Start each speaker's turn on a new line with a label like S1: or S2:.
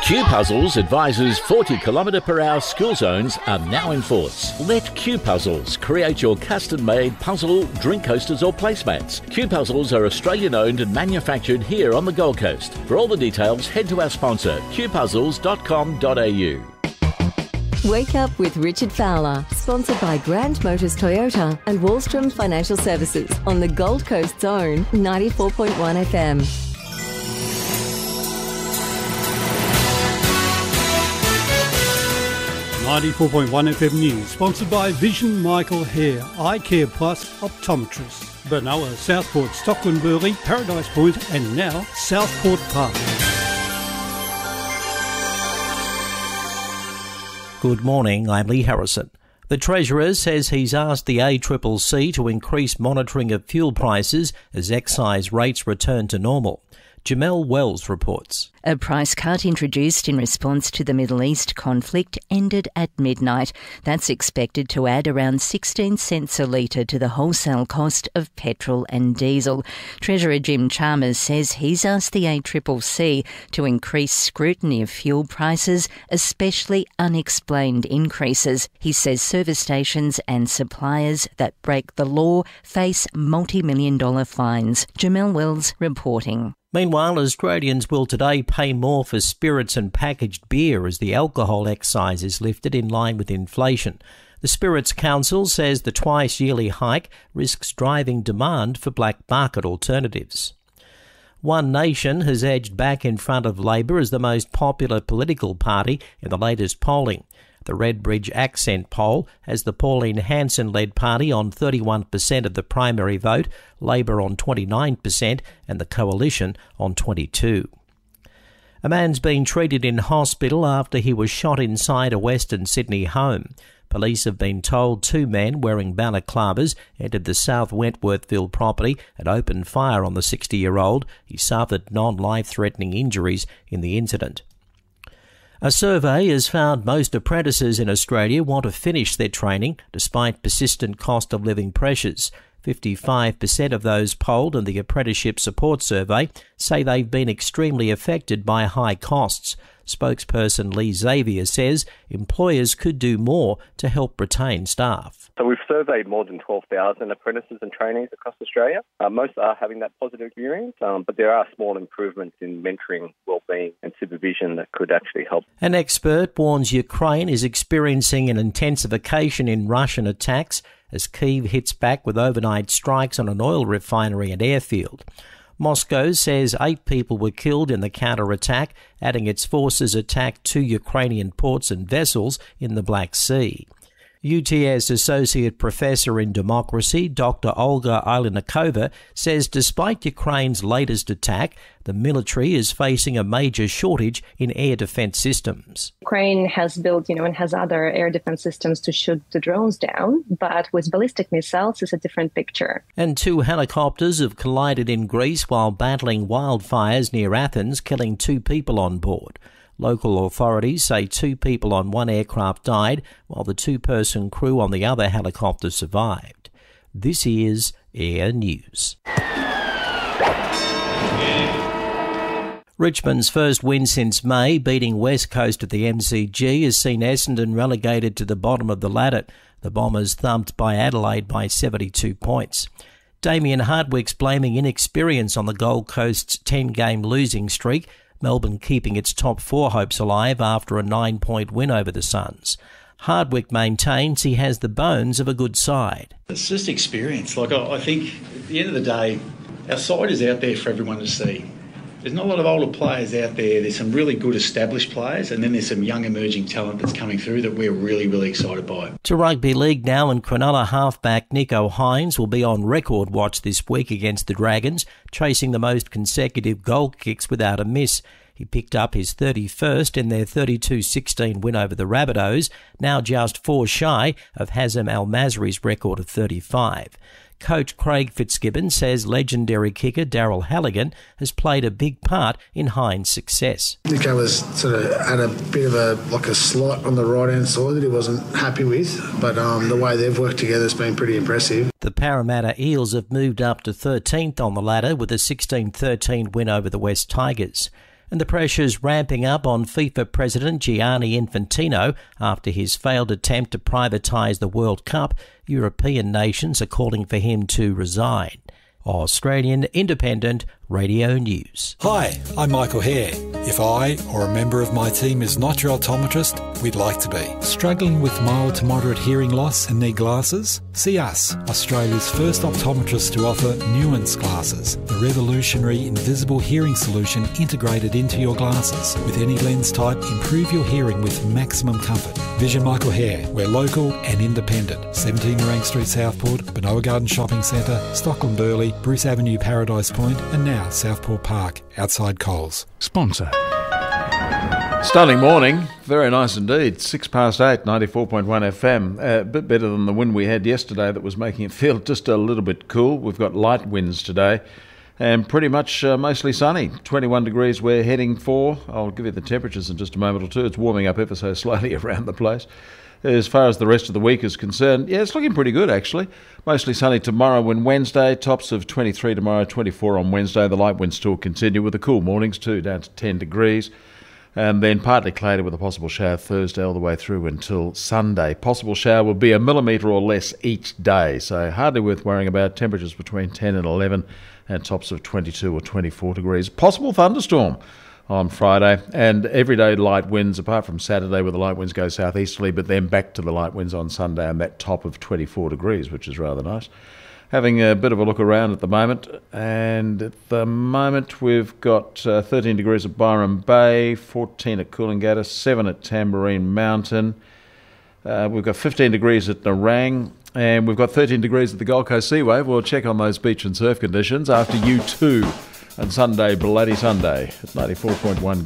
S1: Q Puzzles advises 40 km/h school zones are now in force. Let Q Puzzles create your custom-made puzzle, drink coasters or placemats. Q Puzzles are Australian-owned and manufactured here on the Gold Coast. For all the details, head to our sponsor, qpuzzles.com.au.
S2: Wake up with Richard Fowler, sponsored by Grand Motors Toyota and Wallstrom Financial Services on the Gold Coast Zone, 94.1 FM.
S3: 94.1 FM News, sponsored by Vision Michael Hare, Eye Care Plus Optometrist, Benoa, Southport, Stockland Burleigh, Paradise Point and now Southport Park.
S4: Good morning, I'm Lee Harrison. The Treasurer says he's asked the ACCC to increase monitoring of fuel prices as excise rates return to normal. Jamelle Wells reports.
S5: A price cut introduced in response to the Middle East conflict ended at midnight. That's expected to add around 16 cents a litre to the wholesale cost of petrol and diesel. Treasurer Jim Chalmers says he's asked the ACCC to increase scrutiny of fuel prices, especially unexplained increases. He says service stations and suppliers that break the law face multi-million-dollar fines. Jamelle Wells reporting.
S4: Meanwhile, Australians will today pay more for spirits and packaged beer as the alcohol excise is lifted in line with inflation. The Spirits Council says the twice-yearly hike risks driving demand for black market alternatives. One Nation has edged back in front of Labor as the most popular political party in the latest polling. The Redbridge Accent poll has the Pauline Hanson-led party on 31% of the primary vote, Labor on 29% and the Coalition on 22%. A man's been treated in hospital after he was shot inside a Western Sydney home. Police have been told two men wearing balaclavas entered the South Wentworthville property and opened fire on the 60-year-old. He suffered non-life-threatening injuries in the incident. A survey has found most apprentices in Australia want to finish their training despite persistent cost of living pressures. 55% of those polled in the Apprenticeship Support Survey say they've been extremely affected by high costs. Spokesperson Lee Xavier says employers could do more to help retain staff.
S6: So we've surveyed more than 12,000 apprentices and trainees across Australia. Most are having that positive experience, but there are small improvements in mentoring, wellbeing and supervision that could actually help.
S4: An expert warns Ukraine is experiencing an intensification in Russian attacks as Kyiv hits back with overnight strikes on an oil refinery and airfield. Moscow says 8 people were killed in the counter-attack, adding its forces attacked 2 Ukrainian ports and vessels in the Black Sea. UTS Associate Professor in Democracy, Dr. Olga Ilynikova, says despite Ukraine's latest attack, the military is facing a major shortage in air defense systems.
S7: Ukraine has built, and has other air defense systems to shoot the drones down, but with ballistic missiles, it's a different picture.
S4: And 2 helicopters have collided in Greece while battling wildfires near Athens, killing 2 people on board. Local authorities say 2 people on one aircraft died, while the 2-person crew on the other helicopter survived. This is Air News. Richmond's first win since May, beating West Coast at the MCG, has seen Essendon relegated to the bottom of the ladder. The Bombers thumped by Adelaide by 72 points. Damien Hardwick's blaming inexperience on the Gold Coast's 10-game losing streak, Melbourne keeping its top 4 hopes alive after a 9-point win over the Suns. Hardwick maintains he has the bones of a good side.
S8: It's just experience. I think at the end of the day, our side is out there for everyone to see. There's not a lot of older players out there. There's some really good established players, and then there's some young emerging talent that's coming through that we're really, really excited by.
S4: To rugby league now, and Cronulla halfback Nico Hines will be on record watch this week against the Dragons, chasing the most consecutive goal kicks without a miss. He picked up his 31st in their 32-16 win over the Rabbitohs, now just 4 shy of Hazem Al-Masri's record of 35. Coach Craig Fitzgibbon says legendary kicker Daryl Halligan has played a big part in Hines' success.
S9: Nico was sort of had a bit of a slot on the right-hand side that he wasn't happy with, but the way they've worked together has been pretty impressive.
S4: The Parramatta Eels have moved up to 13th on the ladder with a 16-13 win over the West Tigers. And the pressure's ramping up on FIFA President Gianni Infantino after his failed attempt to privatise the World Cup. European nations are calling for him to resign. Australian Independent Radio News.
S10: Hi, I'm Michael Hare. If I or a member of my team is not your optometrist, we'd like to be. Struggling with mild to moderate hearing loss and need glasses? See us, Australia's first optometrist to offer Nuance glasses, the revolutionary invisible hearing solution integrated into your glasses. With any lens type, improve your hearing with maximum comfort. Vision Michael Hare. We're local and independent. 17 Rank Street, Southport, Benoa Garden Shopping Centre, Stockland Burleigh, Bruce Avenue, Paradise Point, and now Southport Park, outside Coles.
S11: Sponsor. Stunning morning, very nice indeed. 8:06, 94.1 FM. A bit better than the wind we had yesterday that was making it feel just a little bit cool. We've got light winds today and pretty much mostly sunny. 21 degrees we're heading for. I'll give you the temperatures in just a moment or two. It's warming up ever so slightly around the place. As far as the rest of the week is concerned, yeah, it's looking pretty good actually. Mostly sunny tomorrow and Wednesday, tops of 23 tomorrow, 24 on Wednesday. The light winds still continue with the cool mornings too, down to 10 degrees. And then partly cloudy with a possible shower Thursday all the way through until Sunday. Possible shower will be 1 millimetre or less each day, so hardly worth worrying about. Temperatures between 10 and 11 and tops of 22 or 24 degrees. Possible thunderstorm on Friday, and everyday light winds apart from Saturday where the light winds go southeasterly, but then back to the light winds on Sunday and that top of 24 degrees, which is rather nice. Having a bit of a look around at the moment, and at the moment we've got 13 degrees at Byron Bay, 14 at Coolangatta, 7 at Tamborine Mountain. We've got 15 degrees at Nerang, and we've got 13 degrees at the Gold Coast Seawave. We'll check on those beach and surf conditions after U2 and Sunday, Bloody Sunday at 94.1 Gold.